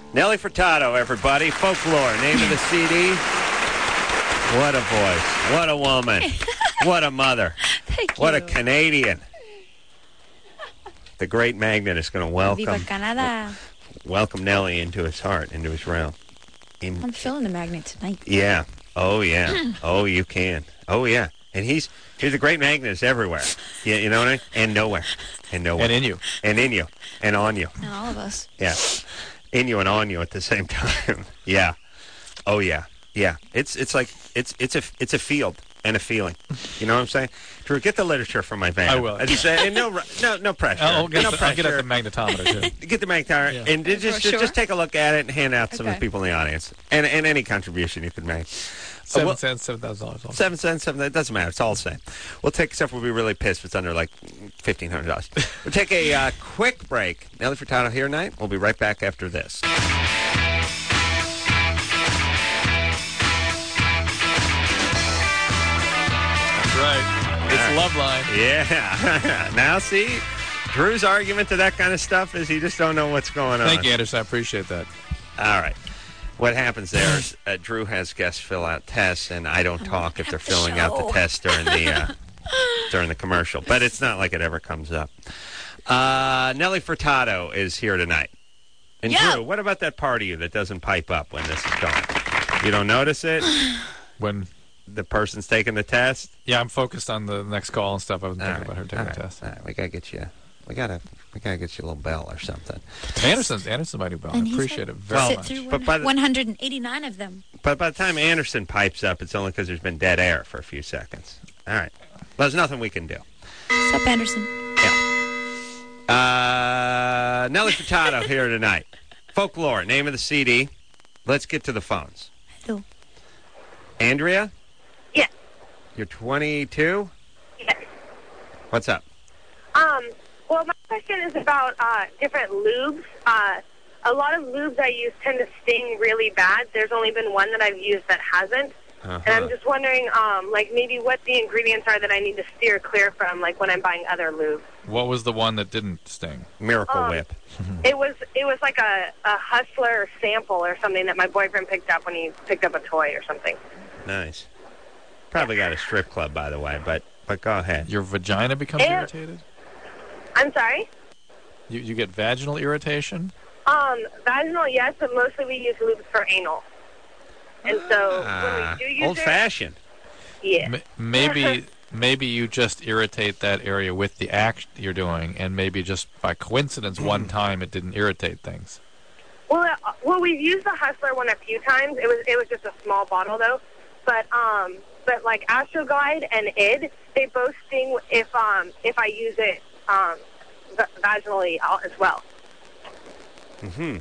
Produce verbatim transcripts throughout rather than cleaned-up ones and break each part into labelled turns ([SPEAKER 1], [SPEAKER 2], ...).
[SPEAKER 1] Nelly Furtado, everybody. Folklore, name of the C D. What a voice. What a woman. What a mother.
[SPEAKER 2] Thank
[SPEAKER 1] What
[SPEAKER 2] you.
[SPEAKER 1] a Canadian. The great Magnet is going to welcome
[SPEAKER 2] Viva Canada.
[SPEAKER 1] welcome Nelly into his heart, into his realm. In,
[SPEAKER 2] I'm feeling the magnet tonight.
[SPEAKER 1] yeah. Oh, yeah. Oh, you can. Oh, yeah. And he's he's a great magnet. Is everywhere. You, you know what I mean? And nowhere. And nowhere.
[SPEAKER 3] And in you.
[SPEAKER 1] And in you. And on you.
[SPEAKER 2] And all of us.
[SPEAKER 1] Yeah. In you and on you at the same time. Yeah. Oh, yeah. Yeah. It's it's like, it's it's a it's a field and a feeling. You know what I'm saying? Drew, get the literature from my van.
[SPEAKER 3] I will.
[SPEAKER 1] And say, and no, no, no pressure.
[SPEAKER 3] I'll get,
[SPEAKER 1] no
[SPEAKER 3] the,
[SPEAKER 1] pressure.
[SPEAKER 3] I'll get at the magnetometer, too.
[SPEAKER 1] Get the magnetometer
[SPEAKER 3] Yeah.
[SPEAKER 1] and just,
[SPEAKER 2] Sure.
[SPEAKER 1] just just take a look at it and hand out some of
[SPEAKER 2] Okay.
[SPEAKER 1] the people in the audience. And and any contribution you could make.
[SPEAKER 3] Seven
[SPEAKER 1] well-
[SPEAKER 3] cents, seven thousand dollars.
[SPEAKER 1] Seven cents, seven. It doesn't matter. It's all the same. We'll take, except we'll be really pissed if it's under like fifteen hundred dollars. We'll take a uh, quick break. Nelly Furtado here tonight. We'll be right back after this.
[SPEAKER 3] That's right. It's
[SPEAKER 1] All right.
[SPEAKER 3] Loveline.
[SPEAKER 1] Yeah. Now see, Drew's argument to that kind of stuff is you just don't know what's going on.
[SPEAKER 3] Thank you, Anderson. I appreciate that.
[SPEAKER 1] All right. What happens there is uh, Drew has guests fill out tests, and I don't talk if they're
[SPEAKER 2] the
[SPEAKER 1] filling out the
[SPEAKER 2] show.
[SPEAKER 1] test during the uh, during the commercial. But it's not like it ever comes up. Uh, Nelly Furtado is here tonight. And
[SPEAKER 2] Yeah.
[SPEAKER 1] Drew, what about that part of you that doesn't pipe up when this is going? You don't notice it?
[SPEAKER 3] When,
[SPEAKER 1] The person's taking the test?
[SPEAKER 3] yeah, I'm focused on the next call and stuff. I wasn't
[SPEAKER 1] All
[SPEAKER 3] thinking
[SPEAKER 1] right.
[SPEAKER 3] about her taking
[SPEAKER 1] All
[SPEAKER 3] the
[SPEAKER 1] right.
[SPEAKER 3] test.
[SPEAKER 1] All right. We gotta get you. We gotta. We gotta get you a little bell or something.
[SPEAKER 3] Anderson's Anderson might do well. I
[SPEAKER 2] And he's
[SPEAKER 3] appreciate
[SPEAKER 2] like,
[SPEAKER 3] it very
[SPEAKER 2] Sit
[SPEAKER 3] much.
[SPEAKER 2] through
[SPEAKER 1] But by the-
[SPEAKER 2] one hundred eighty-nine of them.
[SPEAKER 1] But by the time Anderson pipes up, it's only because there's been dead air for a few seconds. All right. There's nothing we can do.
[SPEAKER 2] What's up, Anderson?
[SPEAKER 1] Uh, Nelly Furtado here tonight. Folklore, name of the C D. Let's get to the phones.
[SPEAKER 2] Hello.
[SPEAKER 1] Andrea?
[SPEAKER 4] Yes.
[SPEAKER 1] You're twenty-two?
[SPEAKER 4] Yes.
[SPEAKER 1] What's up?
[SPEAKER 4] Um, well, my question is about uh, different lubes. Uh, a lot of lubes I use tend to sting really bad. There's only been one that I've used that hasn't.
[SPEAKER 1] Uh-huh.
[SPEAKER 4] And I'm just wondering, um, like, maybe what the ingredients are that I need to steer clear from, like, when I'm buying other lube.
[SPEAKER 3] What was the one that didn't sting?
[SPEAKER 1] Miracle
[SPEAKER 4] Um,
[SPEAKER 1] Whip.
[SPEAKER 4] It was it was like a, a Hustler sample or something that my boyfriend picked up when he picked up a toy or something.
[SPEAKER 1] Nice. Probably got a strip club, by the way, but but go ahead.
[SPEAKER 3] Your vagina becomes
[SPEAKER 4] And-
[SPEAKER 3] irritated?
[SPEAKER 4] I'm sorry?
[SPEAKER 3] You, you get vaginal irritation?
[SPEAKER 4] Um, vaginal, yes, but mostly we use lubes for anal. And so
[SPEAKER 1] Ah,
[SPEAKER 4] when we do use it,
[SPEAKER 1] old-fashioned.
[SPEAKER 4] yeah.
[SPEAKER 3] M- maybe maybe you just irritate that area with the act you're doing, and maybe just by coincidence one time it didn't irritate things.
[SPEAKER 4] Well, uh, well, we've used the Hustler one a few times. It was it was just a small bottle though, but um, but like Astroglide and Id, they both sting if um if I use it um v- vaginally uh, as well.
[SPEAKER 1] Mm-hmm.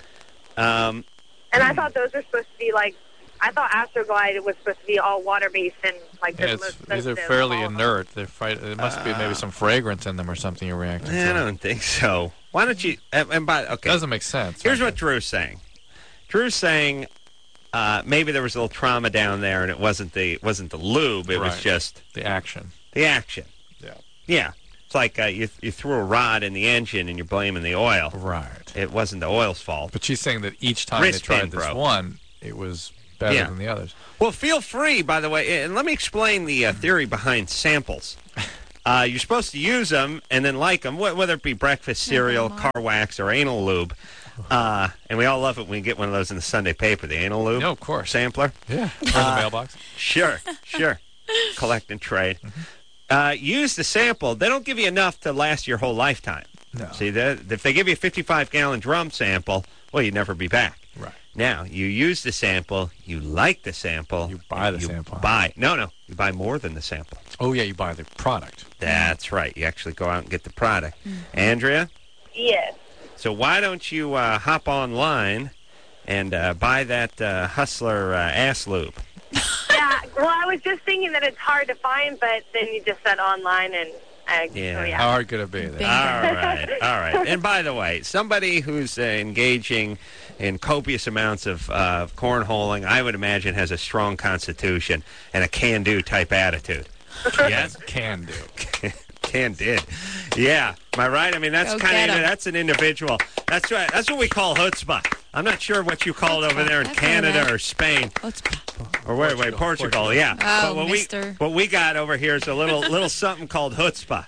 [SPEAKER 1] Um,
[SPEAKER 4] And I thought those were supposed to be like, I thought Astroglide was supposed to be all water based and like
[SPEAKER 3] Yeah,
[SPEAKER 4] the
[SPEAKER 3] it's,
[SPEAKER 4] most
[SPEAKER 3] these are
[SPEAKER 4] sensitive
[SPEAKER 3] fairly
[SPEAKER 4] of all of them.
[SPEAKER 3] inert. They're fight, there must be maybe some fragrance in them or something you're reacting
[SPEAKER 1] I
[SPEAKER 3] to.
[SPEAKER 1] don't think so. Why don't you? And, and by okay,
[SPEAKER 3] Doesn't make sense.
[SPEAKER 1] here's what
[SPEAKER 3] Okay.
[SPEAKER 1] Drew's saying. Drew's saying uh, maybe there was a little trauma down there, and it wasn't the wasn't the lube. It was
[SPEAKER 3] Right.
[SPEAKER 1] just
[SPEAKER 3] The action.
[SPEAKER 1] the action.
[SPEAKER 3] Yeah.
[SPEAKER 1] Yeah, it's like uh, you you threw a rod in the engine, and you're blaming the oil.
[SPEAKER 3] Right.
[SPEAKER 1] It wasn't the oil's fault.
[SPEAKER 3] But she's saying that each time
[SPEAKER 1] Wrist
[SPEAKER 3] they tried
[SPEAKER 1] pin
[SPEAKER 3] this
[SPEAKER 1] broke.
[SPEAKER 3] one, it was better
[SPEAKER 1] Yeah.
[SPEAKER 3] than the others.
[SPEAKER 1] Well, feel free, by the way, and let me explain the uh, theory behind samples. Uh, you're supposed to use them and then like them, wh- whether it be breakfast cereal, car wax, or anal lube. Uh, and we all love it when we get one of those in the Sunday paper, the anal lube
[SPEAKER 3] No, of course.
[SPEAKER 1] sampler.
[SPEAKER 3] Yeah. Or in the mailbox.
[SPEAKER 1] Sure, sure. Collect and trade. Uh, use the sample. They don't give you enough to last your whole lifetime.
[SPEAKER 3] No.
[SPEAKER 1] See, that if they give you a fifty-five gallon drum sample, well, you'd never be back.
[SPEAKER 3] Right.
[SPEAKER 1] Now, you use the sample, you like the sample.
[SPEAKER 3] You buy the
[SPEAKER 1] you
[SPEAKER 3] sample.
[SPEAKER 1] Buy. No, no. You buy more than the sample.
[SPEAKER 3] Oh, yeah, you buy the product.
[SPEAKER 1] That's right. You actually go out and get the product. Andrea,
[SPEAKER 4] Yes.
[SPEAKER 1] so why don't you uh, hop online and uh, buy that uh, Hustler uh, ass lube?
[SPEAKER 4] Yeah. Well, I was just thinking that it's hard to find, but then you just said online and uh,
[SPEAKER 1] Yeah.
[SPEAKER 4] so yeah.
[SPEAKER 3] How hard could it be? Then?
[SPEAKER 2] Bingo.
[SPEAKER 1] All right, all right. And by the way, somebody who's uh, engaging in copious amounts of uh, cornholing, I would imagine, has a strong constitution and a can-do type attitude. Yes,
[SPEAKER 3] Can do.
[SPEAKER 1] can-did. Yeah, am I right? I mean, that's
[SPEAKER 2] Go
[SPEAKER 1] kind
[SPEAKER 2] get
[SPEAKER 1] of
[SPEAKER 2] 'em.
[SPEAKER 1] that's an individual. That's right. That's what we call chutzpah. I'm not sure what you call it over there in
[SPEAKER 2] That's
[SPEAKER 1] Canada
[SPEAKER 2] all right.
[SPEAKER 1] or Spain.
[SPEAKER 2] Chutzpah.
[SPEAKER 1] Or wait, wait, Portugal,
[SPEAKER 3] Portugal.
[SPEAKER 1] yeah.
[SPEAKER 2] Oh,
[SPEAKER 1] but what
[SPEAKER 2] mister.
[SPEAKER 1] we what we got over here is a little little something called chutzpah.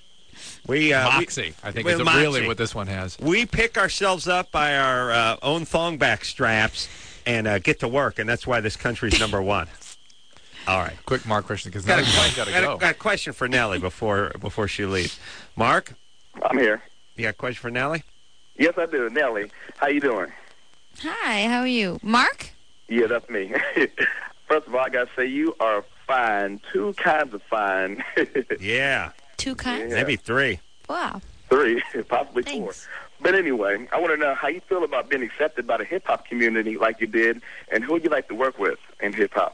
[SPEAKER 1] We uh,
[SPEAKER 3] Moxie, I think
[SPEAKER 1] we-
[SPEAKER 3] is
[SPEAKER 1] moxie.
[SPEAKER 3] really what this one has.
[SPEAKER 1] We pick ourselves up by our uh, own thongback straps and uh, get to work, and that's why this country's number one. All right.
[SPEAKER 3] Quick Mark question, because
[SPEAKER 1] Got
[SPEAKER 3] now
[SPEAKER 1] a,
[SPEAKER 3] you
[SPEAKER 1] que-
[SPEAKER 3] got to
[SPEAKER 1] got, a,
[SPEAKER 3] go.
[SPEAKER 1] got a question for Nellie before before she leaves. Mark,
[SPEAKER 5] I'm here.
[SPEAKER 1] you got a question for Nellie?
[SPEAKER 5] Yes, I do. Nellie, how you doing?
[SPEAKER 2] Hi, how are you? Mark?
[SPEAKER 5] Yeah, that's me. First of all, I got to say you are fine. Two kinds of fine.
[SPEAKER 1] Yeah,
[SPEAKER 2] Two kinds?
[SPEAKER 1] maybe three.
[SPEAKER 2] Wow.
[SPEAKER 5] Three, possibly
[SPEAKER 2] Thanks.
[SPEAKER 5] four. But anyway, I want to know how you feel about being accepted by the hip-hop community like you did, and who you like to work with in hip-hop.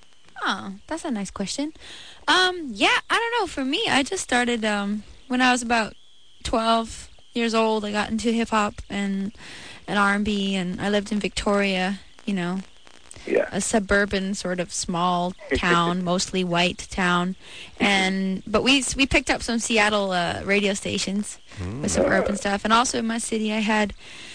[SPEAKER 2] Oh, that's a nice question. Um, yeah, I don't know. For me, I just started um, when I was about twelve years old. I got into hip hop and and R and B, and I lived in Victoria. You know,
[SPEAKER 5] Yeah.
[SPEAKER 2] a suburban sort of small town, mostly white town, and but we we picked up some Seattle uh, radio stations with some urban stuff, and also in my city I had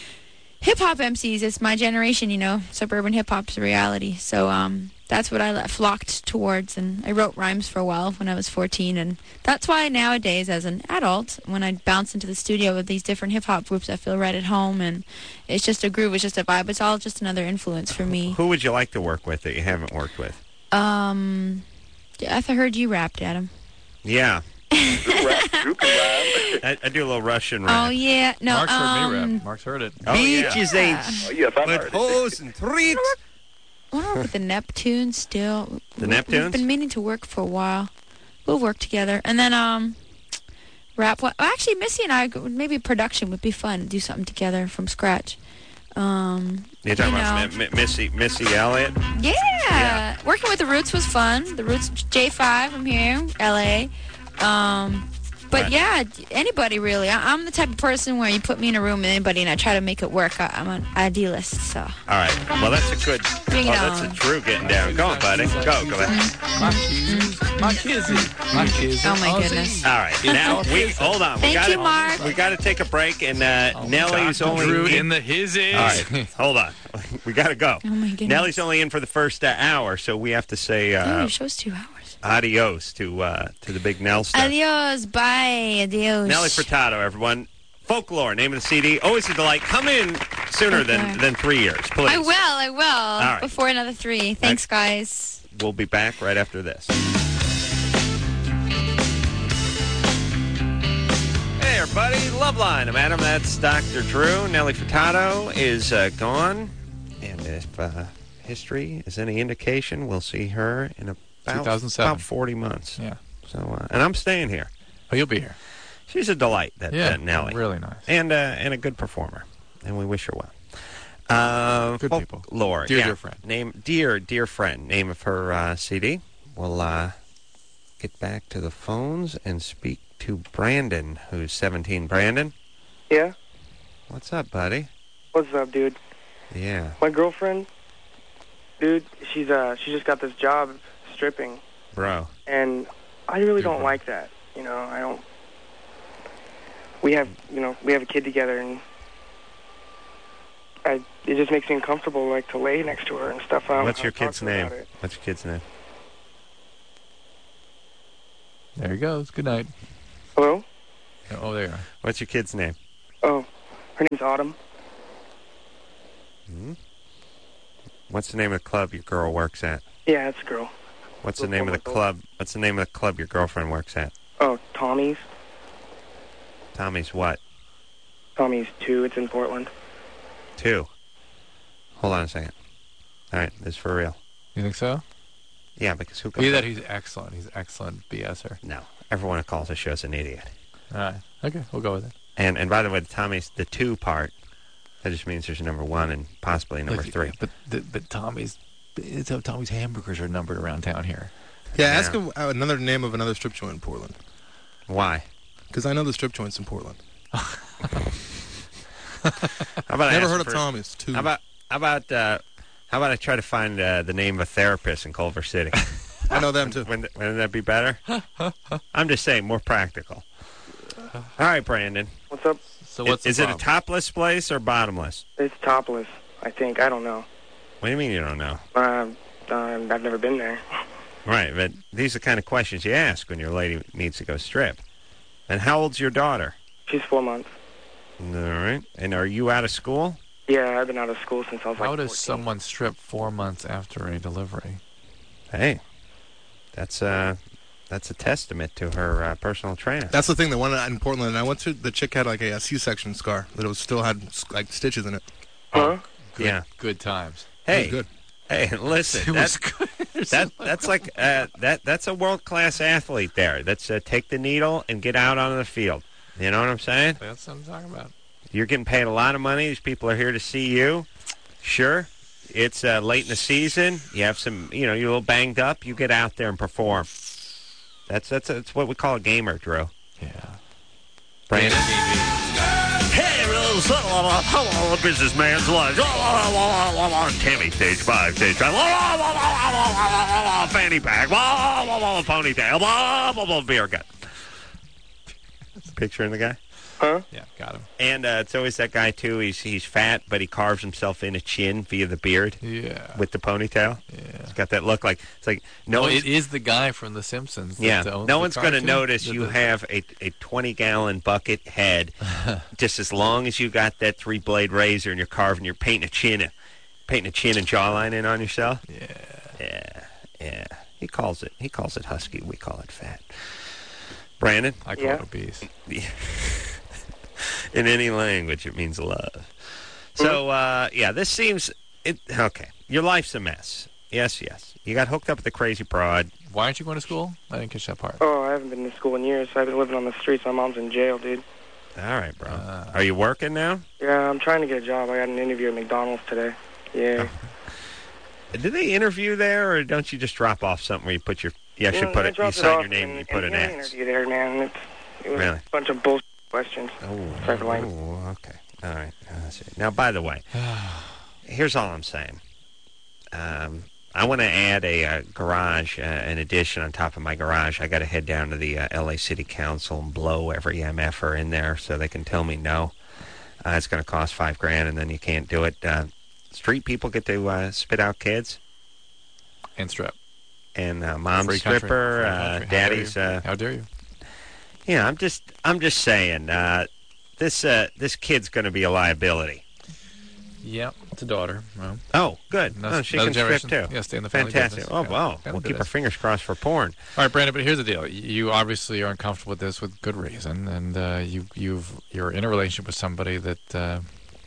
[SPEAKER 2] hip hop M Cs. It's my generation, you know, suburban hip hop's a reality. So um, that's what I le- flocked towards, and I wrote rhymes for a while when I was fourteen, and that's why nowadays, as an adult, when I bounce into the studio with these different hip hop groups, I feel right at home, and it's just a groove, it's just a vibe. It's all just another influence for me.
[SPEAKER 1] Who would you like to work with that you haven't worked with?
[SPEAKER 2] Um, yeah, I heard you rapped, Adam.
[SPEAKER 1] Yeah,
[SPEAKER 5] Drew rap, Drew can rhyme.
[SPEAKER 1] I, I do a little Russian rap.
[SPEAKER 2] Oh yeah, no.
[SPEAKER 3] Mark's heard
[SPEAKER 2] um,
[SPEAKER 3] me rap. Mark's heard it.
[SPEAKER 1] Oh, yeah.
[SPEAKER 2] yeah.
[SPEAKER 5] Oh, yes, I've
[SPEAKER 1] With
[SPEAKER 5] heard it.
[SPEAKER 1] hose and treats.
[SPEAKER 2] I want to work with the Neptunes still.
[SPEAKER 1] The
[SPEAKER 2] We-
[SPEAKER 1] Neptunes?
[SPEAKER 2] We've been meaning to work for a while. We'll work together, and then um, rap. Well, actually, Missy and I maybe production would be fun. Do something together from scratch. Um,
[SPEAKER 1] You're talking
[SPEAKER 2] you
[SPEAKER 1] about
[SPEAKER 2] know.
[SPEAKER 1] Mi- Mi- Missy Missy Elliott?
[SPEAKER 2] Yeah.
[SPEAKER 1] Yeah.
[SPEAKER 2] Working with the Roots was fun. The Roots J five from here, L A. Um, but
[SPEAKER 1] Right.
[SPEAKER 2] yeah, anybody really. I, I'm the type of person where you put me in a room with anybody and I try to make it work. I, I'm an idealist, so.
[SPEAKER 1] All right. Well, that's a good.
[SPEAKER 2] Bring
[SPEAKER 1] oh,
[SPEAKER 2] it
[SPEAKER 1] that's
[SPEAKER 2] on.
[SPEAKER 1] a true getting down. Go on, buddy. Go, go ahead.
[SPEAKER 3] My keys, my kizzy, my kizzy.
[SPEAKER 2] Oh, my goodness.
[SPEAKER 1] All right. Now we hold on. We
[SPEAKER 2] Thank
[SPEAKER 1] gotta,
[SPEAKER 2] you, Mark.
[SPEAKER 1] We got to take a break, and uh, Nellie's
[SPEAKER 3] Doctor
[SPEAKER 1] only
[SPEAKER 3] Drew
[SPEAKER 1] in,
[SPEAKER 3] in the hizzy.
[SPEAKER 1] All right. Hold on. We got to go.
[SPEAKER 2] Oh, my goodness.
[SPEAKER 1] Nellie's only in for the first uh, hour, so we have to say
[SPEAKER 2] Ooh,
[SPEAKER 1] uh,
[SPEAKER 2] your show's two hours.
[SPEAKER 1] adios to uh, to the big Nell stuff.
[SPEAKER 2] Adios. Bye. Adios.
[SPEAKER 1] Nellie Furtado, everyone. Folklore, name of the C D. Always a delight. Come in sooner than,
[SPEAKER 2] Folklore.
[SPEAKER 1] than three years, please.
[SPEAKER 2] I will. I will.
[SPEAKER 1] right.
[SPEAKER 2] Before another three. Thanks, guys.
[SPEAKER 1] We'll be back right after this. Hey, everybody. Loveline. I'm Adam. That's Doctor Drew. Nellie Furtado is uh, gone. And if uh, history is any indication, we'll see her in about,
[SPEAKER 3] two thousand seven.
[SPEAKER 1] about forty months.
[SPEAKER 3] Yeah.
[SPEAKER 1] So, uh, and I'm staying here.
[SPEAKER 3] Oh, you'll be here.
[SPEAKER 1] She's a delight, that,
[SPEAKER 3] Yeah,
[SPEAKER 1] that Nellie.
[SPEAKER 3] really nice.
[SPEAKER 1] And, uh, and a good performer. And we wish her well. Uh,
[SPEAKER 3] Good people.
[SPEAKER 1] Folklore.
[SPEAKER 3] Dear,
[SPEAKER 1] yeah.
[SPEAKER 3] dear friend.
[SPEAKER 1] Name, dear, dear friend. Name of her uh, C D. We'll uh, get back to the phones and speak to Brandon, who's seventeen. Brandon,
[SPEAKER 6] Yeah?
[SPEAKER 1] what's up, buddy?
[SPEAKER 6] What's up, dude?
[SPEAKER 1] Yeah.
[SPEAKER 6] My girlfriend, dude, she's uh she just got this job stripping,
[SPEAKER 1] Bro.
[SPEAKER 6] and I really don't
[SPEAKER 1] Mhm.
[SPEAKER 6] like that. You know, I don't. We have, you know, we have a kid together, and I it just makes me uncomfortable, like to lay next to her and stuff. I don't know
[SPEAKER 1] What's
[SPEAKER 6] how
[SPEAKER 1] your
[SPEAKER 6] to talk
[SPEAKER 1] kid's
[SPEAKER 6] to her
[SPEAKER 1] name?
[SPEAKER 6] about it.
[SPEAKER 1] What's your kid's name?
[SPEAKER 3] There he goes. Good night.
[SPEAKER 6] Hello?
[SPEAKER 3] Oh, there you are.
[SPEAKER 1] What's your kid's name?
[SPEAKER 6] Oh, her name's Autumn.
[SPEAKER 1] Hmm? What's the name of the club your girl works at?
[SPEAKER 6] Yeah, it's a girl.
[SPEAKER 1] What's the name of the club? What's the name of the club your girlfriend works at?
[SPEAKER 6] Oh, Tommy's.
[SPEAKER 1] Tommy's what?
[SPEAKER 6] Tommy's two. It's in Portland.
[SPEAKER 1] Two. Hold on a second. All right, this is for real.
[SPEAKER 3] You think so?
[SPEAKER 1] Yeah, because who comes
[SPEAKER 3] Either
[SPEAKER 1] up-
[SPEAKER 3] he's excellent. He's excellent BSer.
[SPEAKER 1] No. Everyone who calls the show's an idiot.
[SPEAKER 3] All right. Okay, we'll go with it.
[SPEAKER 1] And and by the way, the Tommy's the two part. That just means there's a number one and possibly a number
[SPEAKER 3] Look,
[SPEAKER 1] three.
[SPEAKER 3] But the, but Tommy's it's how Tommy's hamburgers are numbered around town here.
[SPEAKER 7] Yeah,
[SPEAKER 1] Yeah.
[SPEAKER 7] ask him uh, another name of another strip joint in Portland.
[SPEAKER 1] Why?
[SPEAKER 7] Because I know the strip joints in Portland.
[SPEAKER 1] How about I
[SPEAKER 7] Never
[SPEAKER 1] ask
[SPEAKER 7] heard of
[SPEAKER 1] for-
[SPEAKER 7] Tommy's. Two.
[SPEAKER 1] How about how about uh, how about I try to find uh, the name of a therapist in Culver City?
[SPEAKER 7] I know them too.
[SPEAKER 1] Wouldn't, wouldn't that be better? I'm just saying, more practical. All right, Brandon.
[SPEAKER 6] What's up?
[SPEAKER 3] So what's
[SPEAKER 1] is
[SPEAKER 3] the
[SPEAKER 1] it a
[SPEAKER 3] problem?
[SPEAKER 1] topless place or bottomless?
[SPEAKER 6] It's topless. I think. I don't know.
[SPEAKER 1] What do you mean you don't know?
[SPEAKER 6] Uh, uh, I've never been there.
[SPEAKER 1] Right, but these are the kind of questions you ask when your lady needs to go strip. And how old's your daughter?
[SPEAKER 6] She's four months.
[SPEAKER 1] All right. And are you out of school?
[SPEAKER 6] Yeah, I've been out of school since I was like
[SPEAKER 3] How does
[SPEAKER 6] fourteen.
[SPEAKER 3] someone strip four months after a delivery?
[SPEAKER 1] Hey, that's uh, that's a testament to her uh, personal training.
[SPEAKER 7] That's the thing. The one in Portland I went to, the chick had like a, a C-section scar that was still had like stitches in it.
[SPEAKER 6] Huh?
[SPEAKER 3] Good,
[SPEAKER 1] Yeah.
[SPEAKER 3] Good times.
[SPEAKER 1] Hey,
[SPEAKER 7] Good.
[SPEAKER 1] hey, listen,
[SPEAKER 3] It was
[SPEAKER 1] that's
[SPEAKER 3] good.
[SPEAKER 1] that, that's like uh, that that's a world class athlete there. That's uh, take the needle and get out on the field. You know what I'm saying?
[SPEAKER 3] That's what I'm talking about.
[SPEAKER 1] You're getting paid a lot of money. These people are here to see you. Sure, it's uh, late in the season. You have some, you know, you're a little banged up. You get out there and perform. That's that's that's what we call a gamer, Drew.
[SPEAKER 3] Yeah.
[SPEAKER 1] Brandon.
[SPEAKER 8] Hey, hello, businessman's lunch. Tammy, stage five, stage five. Fanny pack, ponytail, beer gut.
[SPEAKER 1] Picturing the guy?
[SPEAKER 6] Huh?
[SPEAKER 3] Yeah, got him.
[SPEAKER 1] And uh, it's always that guy, too. He's he's fat, but he carves himself in a chin via the beard
[SPEAKER 3] Yeah.
[SPEAKER 1] with the ponytail.
[SPEAKER 3] Yeah.
[SPEAKER 1] He's got that look like, it's like, no
[SPEAKER 3] No,
[SPEAKER 1] one's,
[SPEAKER 3] it is the guy from The Simpsons. that
[SPEAKER 1] yeah,
[SPEAKER 3] owns
[SPEAKER 1] no
[SPEAKER 3] the
[SPEAKER 1] one's going to
[SPEAKER 3] cartoon.
[SPEAKER 1] notice
[SPEAKER 3] The-
[SPEAKER 1] you
[SPEAKER 3] the-
[SPEAKER 1] have a a twenty-gallon bucket head, just as long as you got that three-blade razor and you're carving, you're painting a chin, painting a chin and jawline in on yourself.
[SPEAKER 3] Yeah.
[SPEAKER 1] Yeah, yeah. He calls it, he calls it husky. We call it fat. Brandon?
[SPEAKER 3] I call
[SPEAKER 6] Yeah.
[SPEAKER 3] it obese.
[SPEAKER 1] In any language, it means love. So, uh, yeah, this seems... it. Okay, your life's a mess. Yes, yes. You got hooked up with a crazy broad.
[SPEAKER 3] Why aren't you going to school? I didn't catch that part.
[SPEAKER 6] Oh, I haven't been to school in years. I've been living on the streets. My mom's in jail, dude.
[SPEAKER 1] All right, bro.
[SPEAKER 3] Uh,
[SPEAKER 1] Are you working now?
[SPEAKER 6] Yeah, I'm trying to get a job. I got an interview at McDonald's today. Yeah.
[SPEAKER 1] Did they interview there, or don't you just drop off something where you put your... Yes, you
[SPEAKER 6] Yeah,
[SPEAKER 1] put
[SPEAKER 6] I
[SPEAKER 1] it... You
[SPEAKER 6] dropped
[SPEAKER 1] sign
[SPEAKER 6] off
[SPEAKER 1] your name and you put
[SPEAKER 6] in
[SPEAKER 1] an
[SPEAKER 6] an
[SPEAKER 1] X.
[SPEAKER 6] interview there, man. It's, it was
[SPEAKER 1] Really?
[SPEAKER 6] a bunch of bullshit questions.
[SPEAKER 1] Oh,
[SPEAKER 6] Sorry for lying.
[SPEAKER 1] oh, okay. All right. Uh, let's see. Now, by the way, here's all I'm saying. Um, I want to add a, uh garage, uh, an addition on top of my garage. I got to head down to the uh, L A City Council and blow every M F er in there so they can tell me no. Uh, it's going to cost five grand, and then you can't do it. Uh, street people get to uh, spit out kids,
[SPEAKER 3] and strip.
[SPEAKER 1] and uh, mom's
[SPEAKER 3] Free country.
[SPEAKER 1] stripper,
[SPEAKER 3] Free
[SPEAKER 1] uh,
[SPEAKER 3] country. How dare
[SPEAKER 1] daddy's.
[SPEAKER 3] you.
[SPEAKER 1] Uh,
[SPEAKER 3] How dare you?
[SPEAKER 1] yeah, I'm just, I'm just saying. Uh, this, uh, this kid's going to be a liability.
[SPEAKER 3] Yep. It's a daughter. Well,
[SPEAKER 1] Oh, good.
[SPEAKER 3] Another-
[SPEAKER 1] Oh, she
[SPEAKER 3] another
[SPEAKER 1] can strip
[SPEAKER 3] generation.
[SPEAKER 1] too.
[SPEAKER 3] Yeah, stay in the family
[SPEAKER 1] Fantastic.
[SPEAKER 3] business.
[SPEAKER 1] Oh,
[SPEAKER 3] Yeah,
[SPEAKER 1] wow.
[SPEAKER 3] family
[SPEAKER 1] We'll keep our
[SPEAKER 3] business.
[SPEAKER 1] fingers crossed for porn.
[SPEAKER 3] all right, Brandon. But here's the deal: you obviously are uncomfortable with this with good reason, and uh, you you've you're in a relationship with somebody that uh,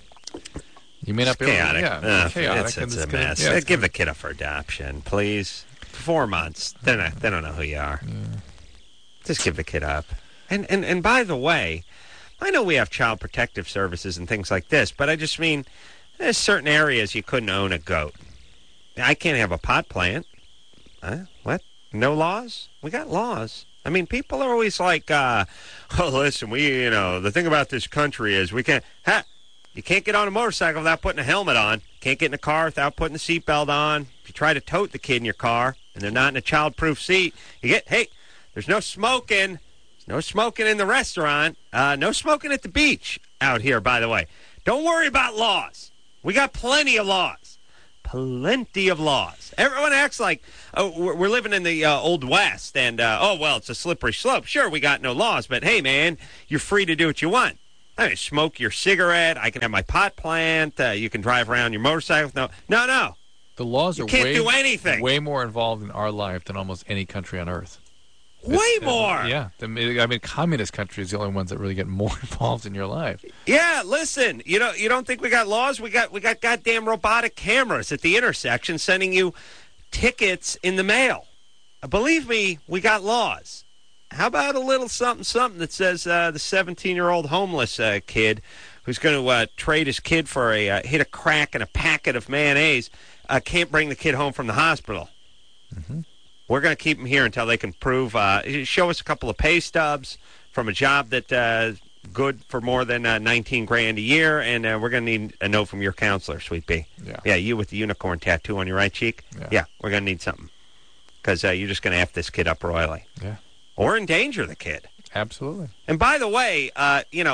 [SPEAKER 3] you may not
[SPEAKER 1] It's
[SPEAKER 3] be able to-
[SPEAKER 1] chaotic.
[SPEAKER 3] Yeah,
[SPEAKER 1] Uh,
[SPEAKER 3] chaotic.
[SPEAKER 1] It's,
[SPEAKER 3] and
[SPEAKER 1] it's
[SPEAKER 3] it's
[SPEAKER 1] a
[SPEAKER 3] gonna-
[SPEAKER 1] mess.
[SPEAKER 3] yeah,
[SPEAKER 1] Uh,
[SPEAKER 3] it's
[SPEAKER 1] Give
[SPEAKER 3] gonna-
[SPEAKER 1] the kid up for adoption, please. Four months. They don't, they don't know who you are. Just give the kid up. And, and and by the way, I know we have child protective services and things like this, but I just mean there's certain areas you couldn't own a goat. I can't have a pot plant. Huh? What? No laws? We got laws. I mean, people are always like, uh, oh, listen, we, you know, the thing about this country is we can't, ha, you can't get on a motorcycle without putting a helmet on. Can't get in a car without putting the seatbelt on. If you try to tote the kid in your car and they're not in a child-proof seat, you get, hey, there's no smoking. There's no smoking in the restaurant. Uh, no smoking at the beach out here, by the way. Don't worry about laws. We got plenty of laws. Plenty of laws. Everyone acts like oh, we're, we're living in the uh, Old West, and, uh, oh, well, it's a slippery slope. Sure, we got no laws, but, hey, man, you're free to do what you want. I mean, smoke your cigarette. I can have my pot plant. Uh, you can drive around your motorcycle. No, no, no.
[SPEAKER 3] The laws
[SPEAKER 1] You
[SPEAKER 3] are
[SPEAKER 1] can't
[SPEAKER 3] way,
[SPEAKER 1] do anything.
[SPEAKER 3] way more involved in our life than almost any country on earth.
[SPEAKER 1] Way
[SPEAKER 3] It's-
[SPEAKER 1] more.
[SPEAKER 3] Yeah. The- I mean, communist countries are the only ones that really get more involved in your life.
[SPEAKER 1] Yeah, listen, you know, you don't think we got laws? We got we got goddamn robotic cameras at the intersection sending you tickets in the mail. Uh, believe me, we got laws. How about a little something something that says uh, the seventeen-year-old homeless uh, kid who's going to uh, trade his kid for a uh, hit a crack and a packet of mayonnaise uh, can't bring the kid home from the hospital.
[SPEAKER 3] Mm-hmm.
[SPEAKER 1] We're going to keep them here until they can prove, uh, show us a couple of pay stubs from a job that uh, good for more than uh, nineteen grand a year, and uh, we're going to need a note from your counselor, Sweet Pea.
[SPEAKER 3] Yeah.
[SPEAKER 1] Yeah, you with the unicorn tattoo on your right cheek.
[SPEAKER 3] Yeah.
[SPEAKER 1] we're going to need something because uh, you're just going to F this kid up royally.
[SPEAKER 3] Yeah.
[SPEAKER 1] Or endanger the kid.
[SPEAKER 3] Absolutely.
[SPEAKER 1] And by the way, uh, you know,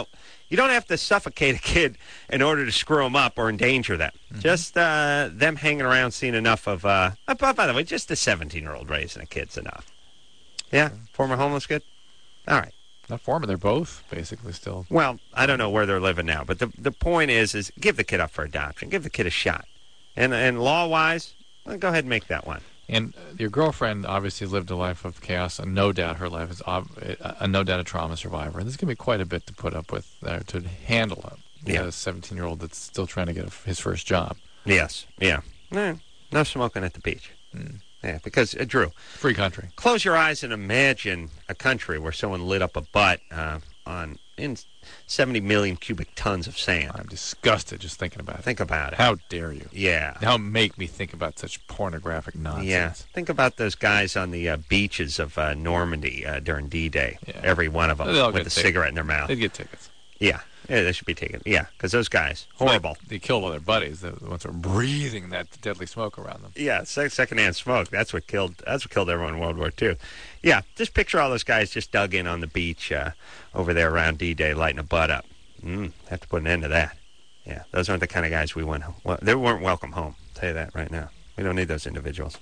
[SPEAKER 1] You don't have to suffocate a kid in order to screw them up or endanger them. Mm-hmm. Just uh, them hanging around, seeing enough of. Uh, by, by the way, just a seventeen-year-old raising a kid's enough. Yeah, former homeless kid. All right.
[SPEAKER 3] Not former. They're both basically still.
[SPEAKER 1] Well, I don't know where they're living now, but the the point is, is give the kid up for adoption. Give the kid a shot, and and law wise, well, go ahead and make that one.
[SPEAKER 3] And your girlfriend obviously lived a life of chaos, and no doubt her life is ob- a no doubt a trauma survivor. And this is going to be quite a bit to put up with, uh, to handle a
[SPEAKER 1] Yeah.
[SPEAKER 3] a seventeen-year-old that's still trying to get a, his first job.
[SPEAKER 1] Yes, yeah. Eh, no smoking at the beach.
[SPEAKER 3] Mm.
[SPEAKER 1] Yeah, because, uh, Drew,
[SPEAKER 3] Free country.
[SPEAKER 1] close your eyes and imagine a country where someone lit up a butt uh, on in seventy million cubic tons of sand.
[SPEAKER 3] I'm disgusted just thinking about it.
[SPEAKER 1] Think about it.
[SPEAKER 3] How dare you?
[SPEAKER 1] Yeah.
[SPEAKER 3] How make me think about such pornographic nonsense?
[SPEAKER 1] Yeah. Think about those guys on the uh, beaches of uh, Normandy uh, during D-Day.
[SPEAKER 3] Yeah.
[SPEAKER 1] Every one of them
[SPEAKER 3] They'll
[SPEAKER 1] with a
[SPEAKER 3] get
[SPEAKER 1] cigarette in their mouth.
[SPEAKER 3] They'd get tickets.
[SPEAKER 1] Yeah. Yeah, they should be taken. Yeah, because those guys, horrible.
[SPEAKER 3] Like, they killed all their buddies. The ones who were breathing that deadly smoke around them.
[SPEAKER 1] Yeah, sec- secondhand smoke. That's what killed. That's what killed everyone in World War Two. Yeah, just picture all those guys just dug in on the beach uh, over there around D-Day, lighting a butt up. Mm, have to put an end to that. Yeah, those aren't the kind of guys we went. Well, they weren't welcome home. I'll tell you that right now. We don't need those individuals.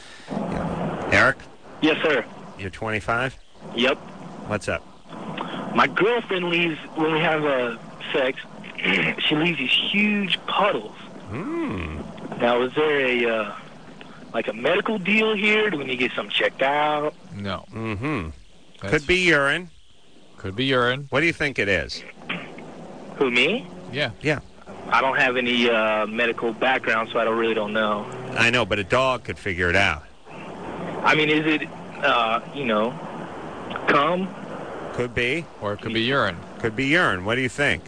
[SPEAKER 1] Yeah. Eric,
[SPEAKER 9] Yes, sir.
[SPEAKER 1] you're twenty-five.
[SPEAKER 9] Yep.
[SPEAKER 1] What's up?
[SPEAKER 9] My girlfriend leaves when we have uh, sex. She leaves these huge puddles.
[SPEAKER 1] Hmm.
[SPEAKER 9] Now, is there a uh, like a medical deal here? Do we need to get something checked out?
[SPEAKER 3] No.
[SPEAKER 1] Mm-hmm.
[SPEAKER 3] That's-
[SPEAKER 1] Could be urine.
[SPEAKER 3] Could be urine.
[SPEAKER 1] What do you think it is?
[SPEAKER 9] Who, me?
[SPEAKER 3] Yeah.
[SPEAKER 1] Yeah.
[SPEAKER 9] I don't have any uh, medical background, so I don't really don't know.
[SPEAKER 1] I know, but a dog could figure it out.
[SPEAKER 9] I mean, is it, uh, you know, cum?
[SPEAKER 1] Could be.
[SPEAKER 3] Or it could be urine.
[SPEAKER 1] Could be urine. What do you think?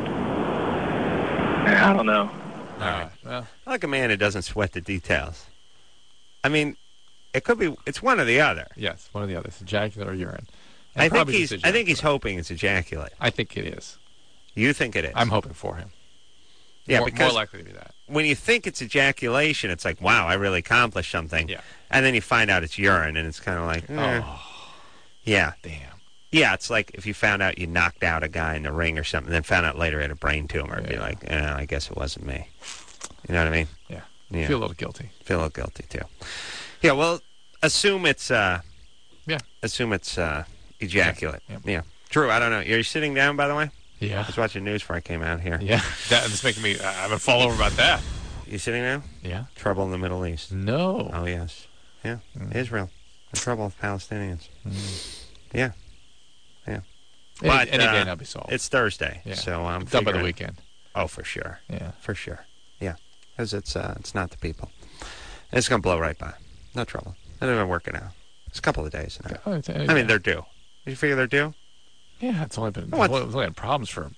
[SPEAKER 9] I don't know.
[SPEAKER 3] All right. Well,
[SPEAKER 1] I like a man who doesn't sweat the details. I mean, it could be. It's one or the other.
[SPEAKER 3] yes, one of the others, ejaculate or urine. And
[SPEAKER 1] I think
[SPEAKER 3] probably
[SPEAKER 1] he's.
[SPEAKER 3] just
[SPEAKER 1] I think he's
[SPEAKER 3] ejaculate.
[SPEAKER 1] hoping it's ejaculate.
[SPEAKER 3] I think it is.
[SPEAKER 1] You think it is?
[SPEAKER 3] I'm hoping for him.
[SPEAKER 1] Yeah,
[SPEAKER 3] more,
[SPEAKER 1] because
[SPEAKER 3] more likely to be that.
[SPEAKER 1] when you think it's ejaculation, it's like, wow, I really accomplished something.
[SPEAKER 3] Yeah.
[SPEAKER 1] And then you find out it's urine, and it's kind of like, eh.
[SPEAKER 3] Oh,
[SPEAKER 1] yeah,
[SPEAKER 3] damn.
[SPEAKER 1] yeah. It's like if you found out you knocked out a guy in the ring or something, then found out later he had a brain tumor. It'd be
[SPEAKER 3] Yeah.
[SPEAKER 1] like, eh, I guess it wasn't me. You know what I mean?
[SPEAKER 3] Yeah.
[SPEAKER 1] Yeah.
[SPEAKER 3] Feel a little guilty.
[SPEAKER 1] Feel a little guilty too. Yeah. Well, assume it's. Uh,
[SPEAKER 3] Yeah.
[SPEAKER 1] Assume it's uh, ejaculate.
[SPEAKER 3] Yeah.
[SPEAKER 1] Yeah. Drew, I don't know. Are you sitting down, by the way?
[SPEAKER 3] Yeah.
[SPEAKER 1] I was watching news before I came out here.
[SPEAKER 3] Yeah. That, it's making me. I'm gonna fall over about that.
[SPEAKER 1] You sitting down?
[SPEAKER 3] Yeah.
[SPEAKER 1] Trouble in the Middle East.
[SPEAKER 3] No.
[SPEAKER 1] Oh, yes. Yeah.
[SPEAKER 3] Mm.
[SPEAKER 1] Israel. In trouble with Palestinians.
[SPEAKER 3] Mm.
[SPEAKER 1] Yeah. Yeah.
[SPEAKER 3] Any,
[SPEAKER 1] But,
[SPEAKER 3] any
[SPEAKER 1] uh,
[SPEAKER 3] day now be solved.
[SPEAKER 1] It's Thursday,
[SPEAKER 3] Yeah.
[SPEAKER 1] so I'm
[SPEAKER 3] done by the
[SPEAKER 1] figuring-
[SPEAKER 3] weekend.
[SPEAKER 1] Oh, for sure.
[SPEAKER 3] Yeah.
[SPEAKER 1] For sure. Yeah. Because it's, uh, it's not the people. It's going to blow right by. No trouble. They're going to work it out. It's a couple of days now.
[SPEAKER 3] Oh, it's-
[SPEAKER 1] I mean, they're due. You figure they're due?
[SPEAKER 3] Yeah, it's only been. It's
[SPEAKER 1] What?
[SPEAKER 3] only, it's only had problems for.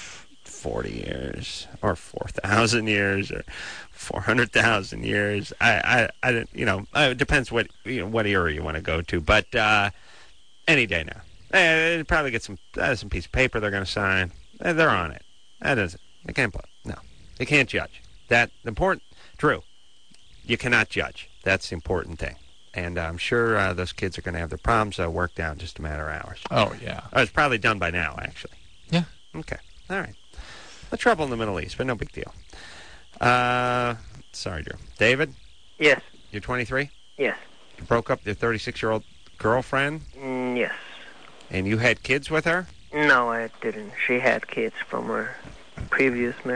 [SPEAKER 1] forty years or four thousand years or four hundred thousand years. I, I, I don't, you know, uh, it depends what, you know, what era you want to go to, but uh, any day now. Eh, they'll probably get some, uh, some piece of paper they're going to sign. Eh, they're on it. That isn't, they can't play. No, they can't judge. That, important, Drew, you cannot judge. That's the important thing. And I'm sure uh, those kids are going to have their problems uh, worked out in just a matter of hours.
[SPEAKER 3] Oh yeah.
[SPEAKER 1] Oh, it's probably done by now, actually.
[SPEAKER 3] Yeah.
[SPEAKER 1] Okay. All right. The trouble in the Middle East, but no big deal. Uh, sorry, Drew. David,
[SPEAKER 6] Yes.
[SPEAKER 1] you're twenty-three?
[SPEAKER 6] Yes.
[SPEAKER 1] You broke up with your thirty-six-year-old girlfriend,
[SPEAKER 6] Mm, yes.
[SPEAKER 1] and you had kids with her?
[SPEAKER 6] No, I didn't. She had kids from her previous marriage.